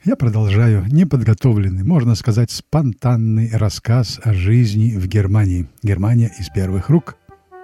Я продолжаю неподготовленный, можно сказать, спонтанный рассказ о жизни в Германии. Германия из первых рук.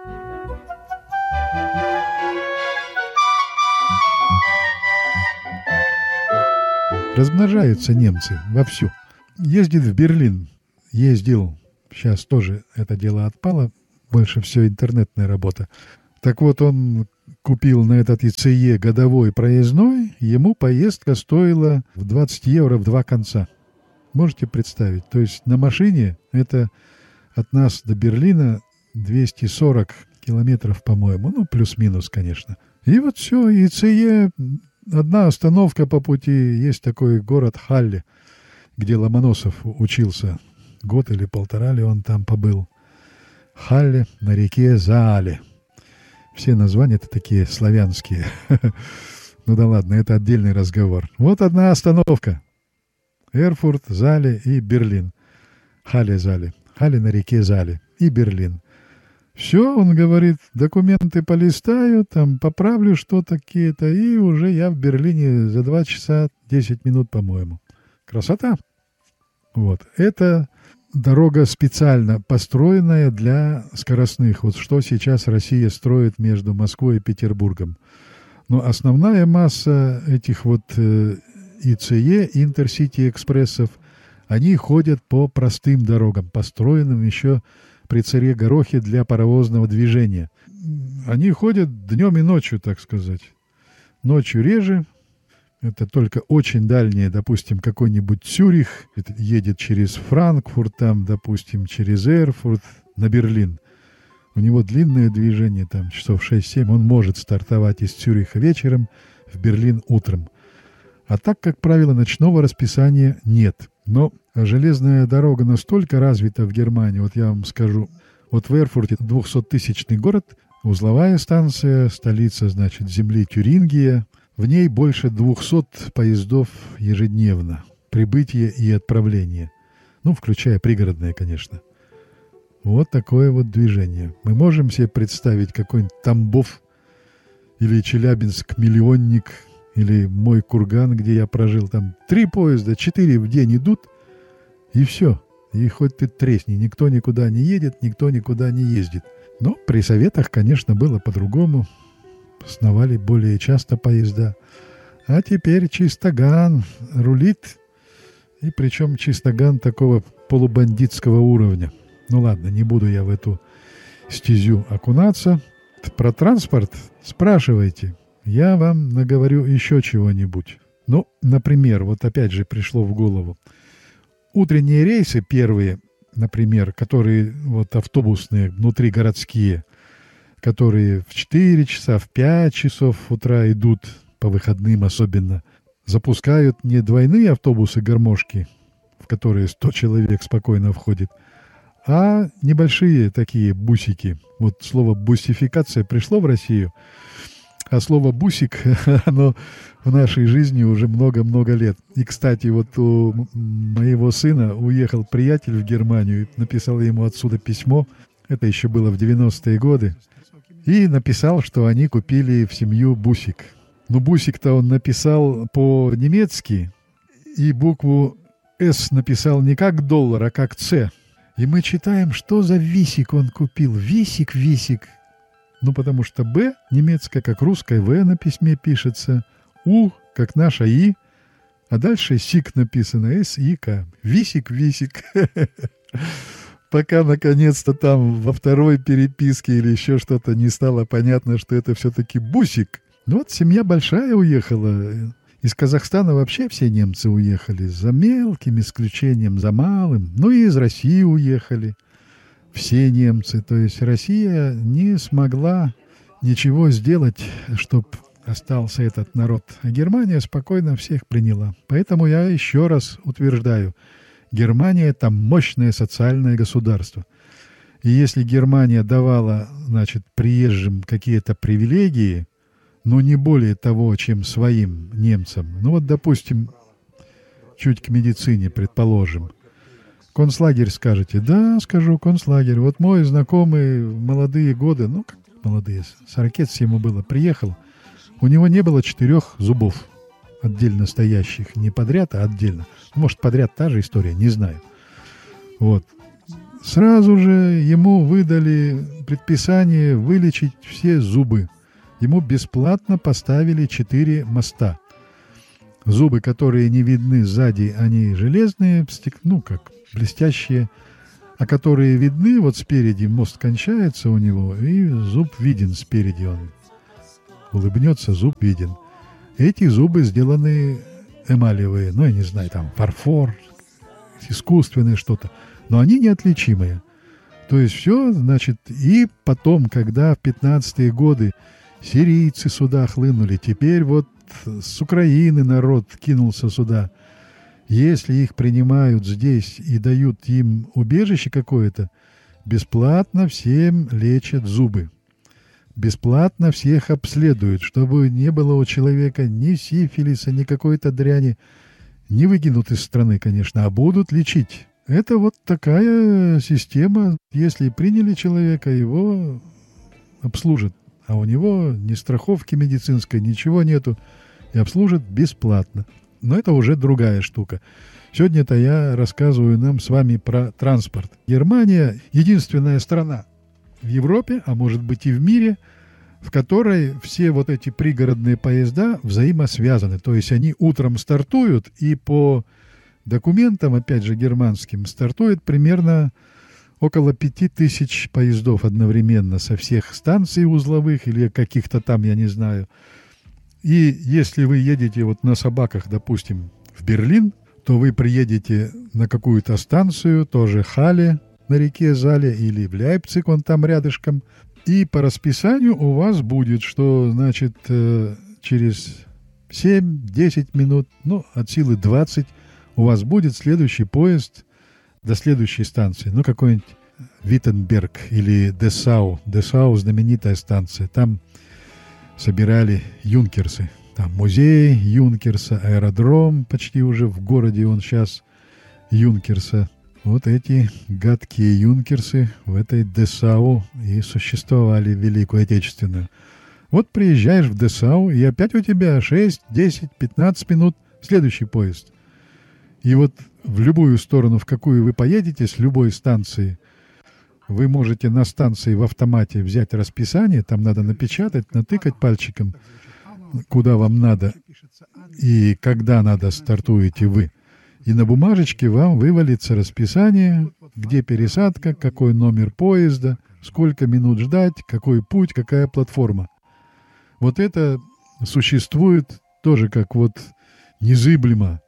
Размножаются немцы вовсю. Ездит в Берлин. Ездил. Сейчас тоже это дело отпало. Больше все интернетная работа. Так вот, он купил на этот ИЦЕ годовой проездной. Ему поездка стоила в 20 евро в два конца. Можете представить? То есть на машине это от нас до Берлина 240 километров, по-моему. Ну, плюс-минус, конечно. И вот все, ИЦЕ... Одна остановка по пути, есть такой город Халле, где Ломоносов учился. Год или полтора ли он там побыл. Халле на реке Заале. Все названия-то такие славянские. Ну да ладно, это отдельный разговор. Вот одна остановка. Эрфурт, Зале и Берлин. Халле-Зале. Халле на реке Зале и Берлин. Все, он говорит, документы полистаю, там поправлю что-то какие-то, и уже я в Берлине за 2 часа 10 минут, по-моему. Красота! Вот. Это дорога специально построенная для скоростных. Вот что сейчас Россия строит между Москвой и Петербургом. Но основная масса этих вот ИЦЕ, Интерсити-экспрессов, они ходят по простым дорогам, построенным еще при царе Горохе для паровозного движения. Они ходят днем и ночью, так сказать. Ночью реже. Это только очень дальние, допустим, какой-нибудь Цюрих едет через Франкфурт, там, допустим, через Эрфурт на Берлин. У него длинное движение, там, часов 6-7. Он может стартовать из Цюриха вечером, в Берлин утром. А так, как правило, ночного расписания нет. Но железная дорога настолько развита в Германии, вот я вам скажу, вот в Эрфурте 200-тысячный город, узловая станция, столица, значит, земли Тюрингия, в ней больше 200 поездов ежедневно, прибытие и отправление, ну, включая пригородные, конечно. Вот такое вот движение. Мы можем себе представить какой-нибудь Тамбов или Челябинск-Миллионник, или мой Курган, где я прожил, там 3 поезда, 4 в день идут, и все. И хоть ты тресни, никто никуда не едет, никто никуда не ездит. Но при советах, конечно, было по-другому. Сновали более часто поезда. А теперь чистоган рулит, и причем чистоган такого полубандитского уровня. Ну ладно, не буду я в эту стезю окунаться. Про транспорт спрашивайте. Я вам наговорю еще чего-нибудь. Ну, например, вот опять же пришло в голову. Утренние рейсы первые, например, которые вот автобусные, внутригородские, которые в 4 часа, в 5 часов утра идут, по выходным особенно, запускают не двойные автобусы-гармошки, в которые 100 человек спокойно входит, а небольшие такие бусики. Вот слово «бусификация» пришло в Россию, а слово «бусик», оно в нашей жизни уже много-много лет. И, кстати, вот у моего сына уехал приятель в Германию, написал ему отсюда письмо, это еще было в 90-е годы, и написал, что они купили в семью бусик. Но бусик-то он написал по-немецки, и букву «С» написал не как доллар, а как «Ц». И мы читаем, что за висик он купил. Висик. Ну, потому что «Б» немецкая, как русская «В» на письме пишется, «У», как наша «И», а дальше «Сик» написано, «С-И-К». Висик. Пока, наконец-то, там во второй переписке или еще что-то не стало понятно, что это все-таки бусик. Ну, вот семья большая уехала. Из Казахстана вообще все немцы уехали, за мелким исключением, за малым. Ну, и из России уехали. Все немцы, то есть Россия не смогла ничего сделать, чтобы остался этот народ. А Германия спокойно всех приняла. Поэтому я еще раз утверждаю, Германия – это мощное социальное государство. И если Германия давала, значит, приезжим какие-то привилегии, но не более того, чем своим немцам, ну вот, допустим, чуть к медицине, предположим, концлагерь скажете? Да, скажу, концлагерь. Вот мой знакомый в молодые годы, ну как молодые, 40 ему было, приехал, у него не было 4 зубов. отдельно стоящих, не подряд, а отдельно. Может, подряд та же история, не знаю. Вот. Сразу же ему выдали предписание вылечить все зубы. Ему бесплатно поставили 4 моста. Зубы, которые не видны сзади, они железные, как блестящие, а которые видны, вот спереди мост кончается у него, и зуб виден спереди, он улыбнется, зуб виден. Эти зубы сделаны эмалевые, я не знаю, там фарфор, искусственное что-то, но они неотличимые. То есть все, значит, и потом, когда в 15-е годы сирийцы сюда хлынули, теперь вот с Украины народ кинулся сюда. Если их принимают здесь и дают им убежище какое-то, бесплатно всем лечат зубы. Бесплатно всех обследуют, чтобы не было у человека ни сифилиса, ни какой-то дряни. Не выкинут из страны, конечно, а будут лечить. Это вот такая система. Если приняли человека, его обслужат. А у него ни страховки медицинской, ничего нету. И обслужат бесплатно. Но это уже другая штука. Сегодня-то я рассказываю нам с вами про транспорт. Германия – единственная страна в Европе, а может быть и в мире, в которой все вот эти пригородные поезда взаимосвязаны. То есть они утром стартуют, и по документам, опять же германским, стартует примерно около 5000 поездов одновременно со всех станций узловых или каких-то там, я не знаю. И если вы едете вот на собаках, допустим, в Берлин, то вы приедете на какую-то станцию, тоже Хале на реке Зале, или в Лейпциг, он там рядышком. И по расписанию у вас будет, что, значит, через 7-10 минут, от силы 20, у вас будет следующий поезд до следующей станции. Какой-нибудь Виттенберг или Десау. Десау – знаменитая станция. Там собирали юнкерсы. Там музей Юнкерса, аэродром почти уже в городе, он сейчас Юнкерса. Вот эти гадкие юнкерсы в этой Десау и существовали в Великую Отечественную. Вот приезжаешь в Десау, и опять у тебя 6, 10, 15 минут следующий поезд. И вот в любую сторону, в какую вы поедете, с любой станции, вы можете на станции в автомате взять расписание, там надо напечатать, натыкать пальчиком, куда вам надо и когда надо стартуете вы. И на бумажечке вам вывалится расписание, где пересадка, какой номер поезда, сколько минут ждать, какой путь, какая платформа. Вот это существует тоже как вот незыблемо.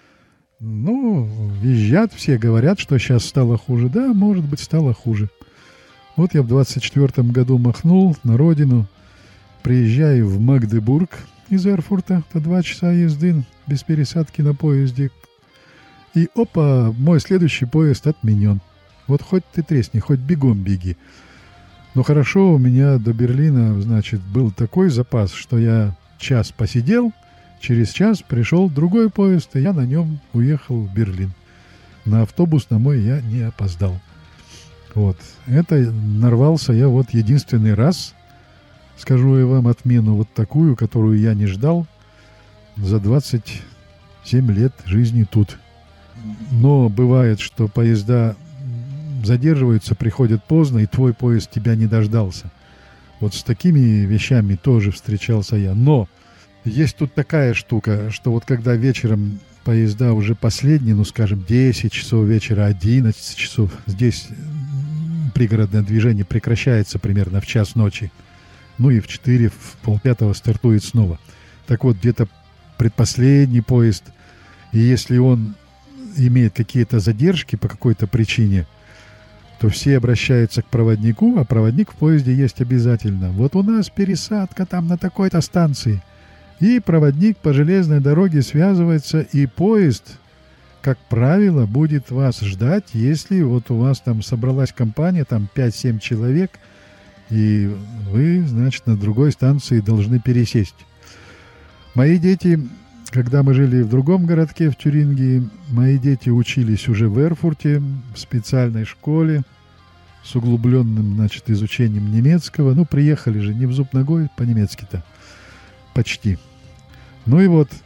Визжат все, говорят, что сейчас стало хуже. Да, может быть, стало хуже. Вот я в 24-м году махнул на родину, приезжаю в Магдебург из Эрфурта, это 2 часа езды без пересадки на поезде. И опа, мой следующий поезд отменен. Вот хоть ты тресни, хоть бегом беги. Но хорошо, у меня до Берлина, значит, был такой запас, что я час посидел, через час пришел другой поезд, и я на нем уехал в Берлин. На автобус на мой я не опоздал. Вот. Это нарвался я вот единственный раз, скажу я вам, отмену вот такую, которую я не ждал за 27 лет жизни тут. Но бывает, что поезда задерживаются, приходят поздно, и твой поезд тебя не дождался. Вот с такими вещами тоже встречался я. Но есть тут такая штука, что вот когда вечером поезда уже последние, 10 часов вечера, 11 часов, здесь пригородное движение прекращается примерно в час ночи. И в 4, в 4:30 стартует снова. Так вот, где-то предпоследний поезд, и если он имеет какие-то задержки по какой-то причине, то все обращаются к проводнику, а проводник в поезде есть обязательно. Вот у нас пересадка там на такой-то станции. И проводник по железной дороге связывается, и поезд, как правило, будет вас ждать, если вот у вас там собралась компания, там 5-7 человек, и вы, значит, на другой станции должны пересесть. Мои дети, когда мы жили в другом городке, в Тюрингии, мои дети учились уже в Эрфурте, в специальной школе, с углубленным, значит, изучением немецкого. Приехали же не в зуб ногой по-немецки-то, почти. И вот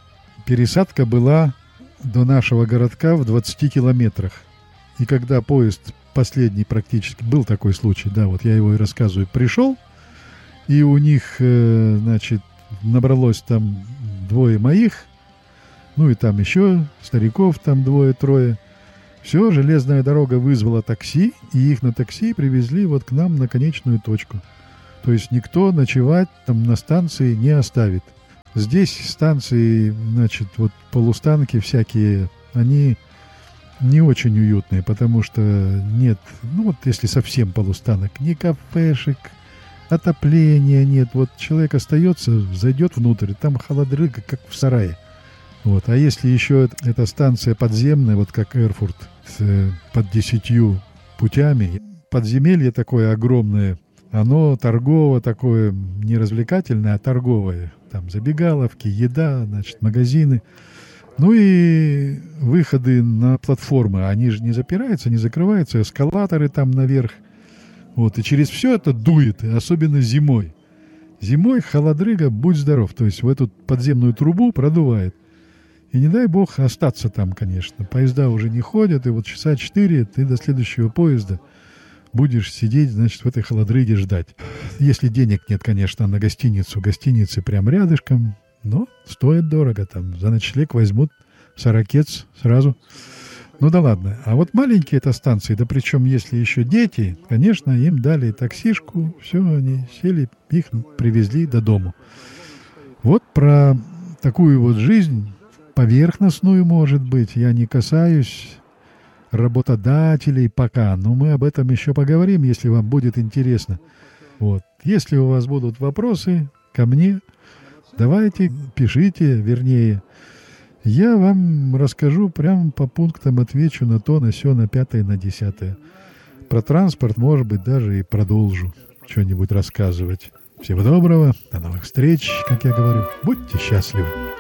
пересадка была до нашего городка в 20 километрах. И когда поезд последний практически, был такой случай, да, вот я его и рассказываю, пришел, и у них, значит, набралось там 2 моих, ну и там еще стариков там 2-3. Все, железная дорога вызвала такси, и их на такси привезли вот к нам на конечную точку. То есть никто ночевать там на станции не оставит. Здесь станции, значит, вот полустанки всякие, они не очень уютные, потому что нет, ну вот если совсем полустанок, ни кафешек, отопления нет. Вот человек остается, зайдет внутрь, там холодрыга, как в сарае. Вот. А если еще эта станция подземная, вот как Эрфурт, под 10 путями, подземелье такое огромное, оно торгово такое, не развлекательное, а торговое. Там забегаловки, еда, значит, магазины. Ну и выходы на платформы, они же не запираются, не закрываются, эскалаторы там наверх. Вот, и через все это дует, особенно зимой. Зимой холодрыга, будь здоров, то есть в эту подземную трубу продувает. И не дай бог остаться там, конечно. Поезда уже не ходят, и вот часа 4 ты до следующего поезда будешь сидеть, значит, в этой холодрыге ждать. Если денег нет, конечно, на гостиницу, гостиницы прям рядышком, но стоит дорого, там за ночлег возьмут сорокец сразу. Ну да ладно. А вот маленькие это станции, да причем если еще дети, конечно, им дали таксишку, все, они сели, их привезли до дому. Вот про такую вот жизнь, поверхностную, может быть, я не касаюсь работодателей пока, но мы об этом еще поговорим, если вам будет интересно. Вот. Если у вас будут вопросы ко мне, давайте, пишите, вернее, я вам расскажу прямо по пунктам, отвечу на то, на сё, на 5-е, на 10-е. Про транспорт, может быть, даже и продолжу что-нибудь рассказывать. Всего доброго, до новых встреч, как я говорю, будьте счастливы.